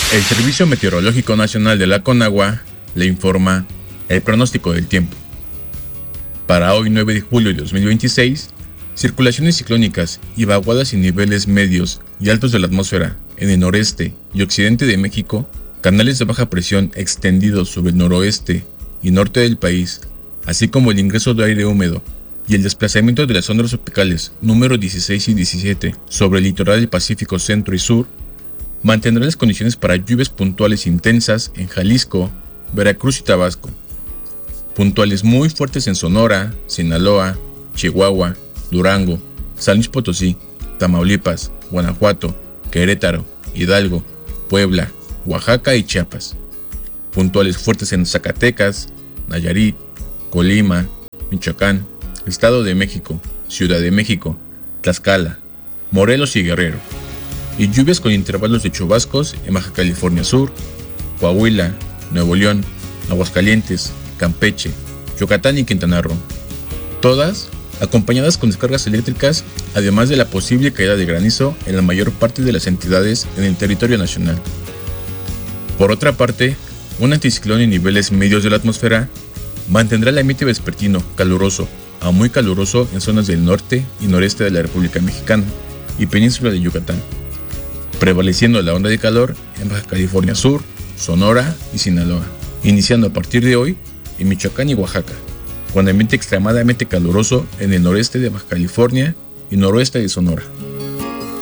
El Servicio Meteorológico Nacional de la Conagua le informa el pronóstico del tiempo. Para hoy 9 de julio de 2026, circulaciones ciclónicas y vaguadas en niveles medios y altos de la atmósfera en el noreste y occidente de México, canales de baja presión extendidos sobre el noroeste y norte del país, así como el ingreso de aire húmedo y el desplazamiento de las ondas tropicales número 16 y 17 sobre el litoral del Pacífico Centro y Sur, mantendrá las condiciones para lluvias puntuales intensas en Jalisco, Veracruz y Tabasco, puntuales muy fuertes en Sonora, Sinaloa, Chihuahua, Durango, San Luis Potosí, Tamaulipas, Guanajuato, Querétaro, Hidalgo, Puebla, Oaxaca y Chiapas, puntuales fuertes en Zacatecas, Nayarit, Colima, Michoacán, Estado de México, Ciudad de México, Tlaxcala, Morelos y Guerrero, y lluvias con intervalos de chubascos en Baja California Sur, Coahuila, Nuevo León, Aguascalientes, Campeche, Yucatán y Quintana Roo, todas acompañadas con descargas eléctricas, además de la posible caída de granizo en la mayor parte de las entidades en el territorio nacional. Por otra parte, un anticiclón en niveles medios de la atmósfera mantendrá el ambiente vespertino caluroso a muy caluroso en zonas del norte y noreste de la República Mexicana y península de Yucatán, prevaleciendo la onda de calor en Baja California Sur, Sonora y Sinaloa, iniciando a partir de hoy en Michoacán y Oaxaca, con ambiente extremadamente caluroso en el noreste de Baja California y noroeste de Sonora.